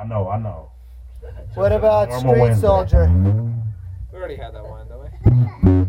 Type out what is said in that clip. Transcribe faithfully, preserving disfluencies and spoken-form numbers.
I know, I know. What about Normal Street Wednesday. Soldier? We already had that one, don't we?